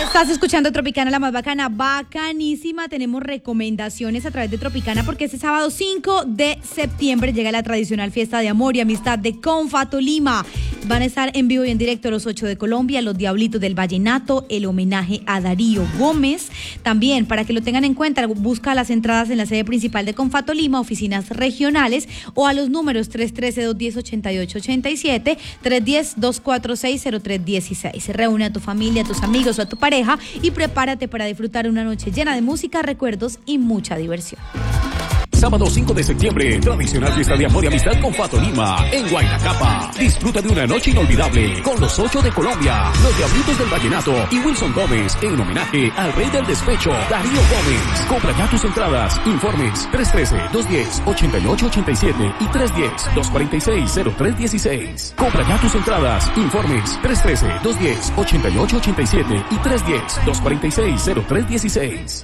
Estás escuchando Tropicana, la más bacana, bacanísima. Tenemos recomendaciones a través de Tropicana porque este sábado 5 de septiembre llega la tradicional fiesta de amor y amistad de Confatolima. Van a estar en vivo y en directo los 8 de Colombia, los Diablitos del Vallenato, el homenaje a Darío Gómez. También, para que lo tengan en cuenta, busca las entradas en la sede principal de Confatolima, oficinas regionales, o a los números 313-210-8887, 310-246-0316. Reúne a tu familia, a tus amigos o a tu pareja y prepárate para disfrutar una noche llena de música, recuerdos y mucha diversión. Sábado 5 de septiembre, tradicional fiesta de amor y amistad con Fatolima en Guaynacapa. Disfruta de una noche inolvidable con los 8 de Colombia, los Diablitos del Vallenato y Wilson Gómez en homenaje al rey del despecho, Darío Gómez. Compra ya tus entradas. Informes 313-210-8887 y 310-246-0316. Compra ya tus entradas. Informes 313-210-8887 y 310-246-0316.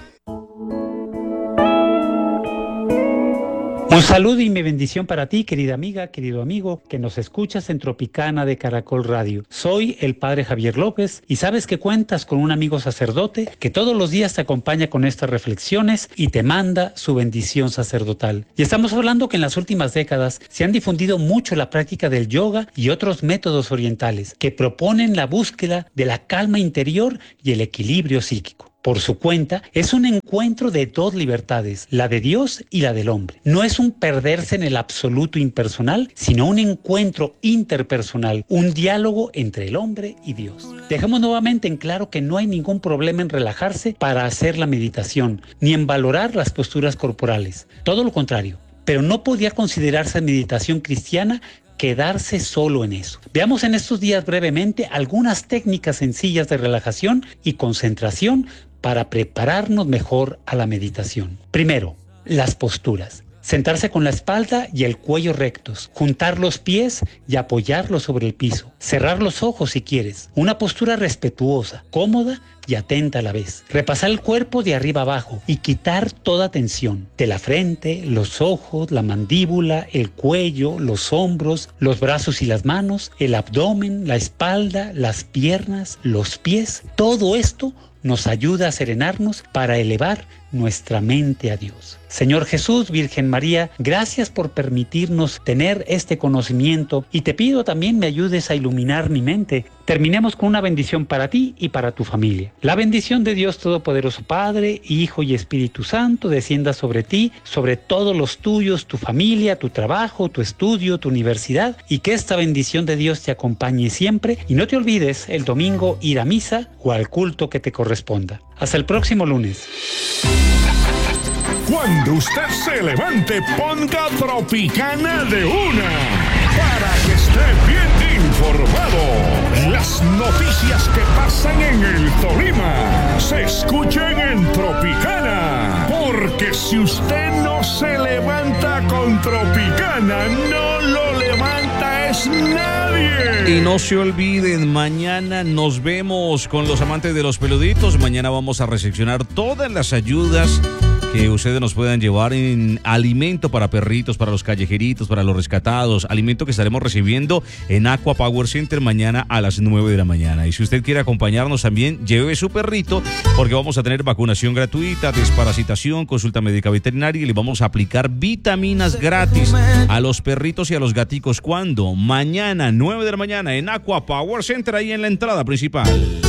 Un saludo y mi bendición para ti, querida amiga, querido amigo, que nos escuchas en Tropicana de Caracol Radio. Soy el Padre Javier López y sabes que cuentas con un amigo sacerdote que todos los días te acompaña con estas reflexiones y te manda su bendición sacerdotal. Y estamos hablando que en las últimas décadas se han difundido mucho la práctica del yoga y otros métodos orientales que proponen la búsqueda de la calma interior y el equilibrio psíquico. Por su cuenta, es un encuentro de dos libertades, la de Dios y la del hombre. No es un perderse en el absoluto impersonal, sino un encuentro interpersonal, un diálogo entre el hombre y Dios. Dejemos nuevamente en claro que no hay ningún problema en relajarse para hacer la meditación, ni en valorar las posturas corporales. Todo lo contrario. Pero no podía considerarse meditación cristiana quedarse solo en eso. Veamos en estos días brevemente algunas técnicas sencillas de relajación y concentración para prepararnos mejor a la meditación. Primero, las posturas. Sentarse con la espalda y el cuello rectos, juntar los pies y apoyarlos sobre el piso, cerrar los ojos si quieres, una postura respetuosa, cómoda y atenta a la vez. Repasar el cuerpo de arriba abajo y quitar toda tensión, de la frente, los ojos, la mandíbula, el cuello, los hombros, los brazos y las manos, el abdomen, la espalda, las piernas, los pies. Todo esto nos ayuda a serenarnos para elevar nuestra mente a Dios. Señor Jesús, Virgen María, gracias por permitirnos tener este conocimiento y te pido también me ayudes a iluminar mi mente. Terminemos con una bendición para ti y para tu familia. La bendición de Dios Todopoderoso, Padre, Hijo y Espíritu Santo, descienda sobre ti, sobre todos los tuyos, tu familia, tu trabajo, tu estudio, tu universidad, y que esta bendición de Dios te acompañe siempre. Y no te olvides el domingo ir a misa o al culto que te corresponda. Hasta el próximo lunes. Cuando usted se levante, ponga Tropicana de una, para que esté bien informado. Las noticias que pasan en el Tolima se escuchen en Tropicana, porque si usted no se levanta con Tropicana, no lo levanta es nadie. Y no se olviden, mañana nos vemos con los amantes de los peluditos. Mañana vamos a recepcionar todas las ayudas que ustedes nos puedan llevar en alimento para perritos, para los callejeritos, para los rescatados, alimento que estaremos recibiendo en Aqua Power Center mañana a las 9 de la mañana. Y si usted quiere acompañarnos también, lleve su perrito, porque vamos a tener vacunación gratuita, desparasitación, consulta médica veterinaria y le vamos a aplicar vitaminas gratis a los perritos y a los gaticos. ¿Cuándo? Mañana, 9 de la mañana en Aqua Power Center, ahí en la entrada principal.